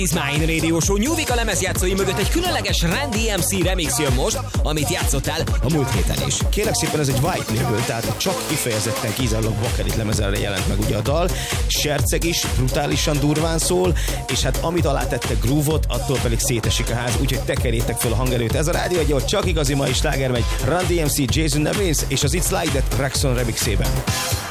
It's Mine Radio Show Nyúvika lemezjátszói mögött egy különleges Run DMC remix jön most, amit játszottál a múlt héten is. Kérlek szépen, ez egy white label, tehát csak kifejezetten kizárólag bakelit lemezre jelent meg ugye a dal. Serceg is, brutálisan durván szól, és hát amit alátette groove-ot, attól pedig szétesik a ház, úgyhogy tekerjétek fel a hangerőt. Ez a rádió egy ahol csak igazi mai sláger megy. Run DMC, Jason Nevins és az It's Like That Rexon remixében.